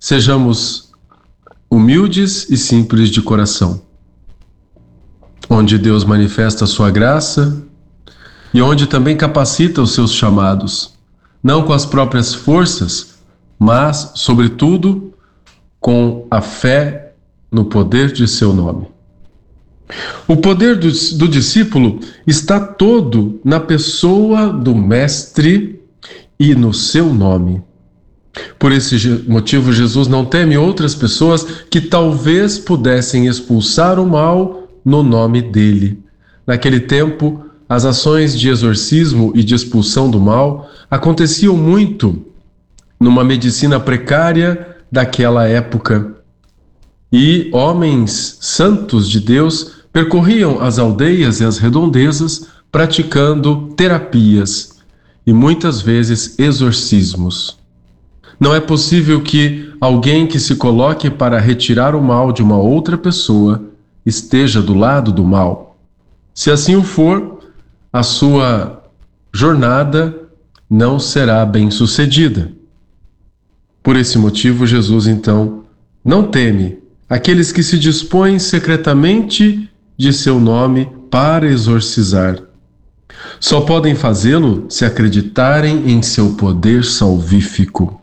sejamos humildes e simples de coração, onde Deus manifesta a sua graça e onde também capacita os seus chamados, não com as próprias forças, mas, sobretudo, com a fé no poder de seu nome. O poder do discípulo está todo na pessoa do Mestre e no seu nome. Por esse motivo, Jesus não teme outras pessoas que talvez pudessem expulsar o mal no nome dele. Naquele tempo, as ações de exorcismo e de expulsão do mal aconteciam muito numa medicina precária daquela época. E homens santos de Deus percorriam as aldeias e as redondezas praticando terapias e muitas vezes exorcismos. Não é possível que alguém que se coloque para retirar o mal de uma outra pessoa esteja do lado do mal. Se assim o for, a sua jornada não será bem-sucedida. Por esse motivo, Jesus, então, não teme aqueles que se dispõem secretamente de seu nome para exorcizar. Só podem fazê-lo se acreditarem em seu poder salvífico.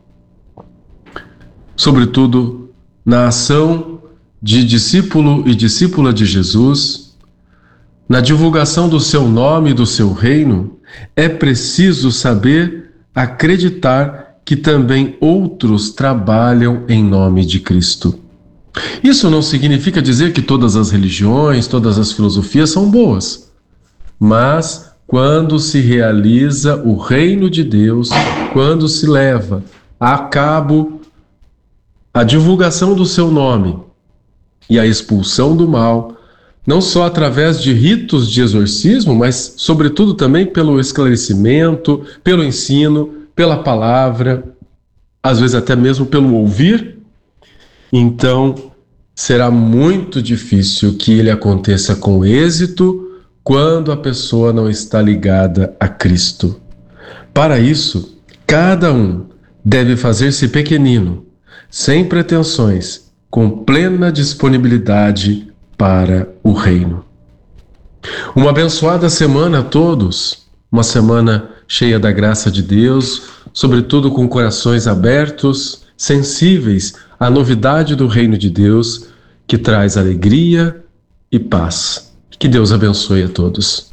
Sobretudo, na ação de discípulo e discípula de Jesus, na divulgação do seu nome e do seu reino, é preciso saber acreditar que também outros trabalham em nome de Cristo. Isso não significa dizer que todas as religiões, todas as filosofias são boas, mas quando se realiza o reino de Deus, quando se leva a cabo a divulgação do seu nome e a expulsão do mal, não só através de ritos de exorcismo, mas sobretudo também pelo esclarecimento, pelo ensino, pela palavra, às vezes até mesmo pelo ouvir, então será muito difícil que ele aconteça com êxito quando a pessoa não está ligada a Cristo. Para isso, cada um deve fazer-se pequenino, sem pretensões, com plena disponibilidade para o reino. Uma abençoada semana a todos, uma semana cheia da graça de Deus, sobretudo com corações abertos, sensíveis à novidade do reino de Deus, que traz alegria e paz. Que Deus abençoe a todos.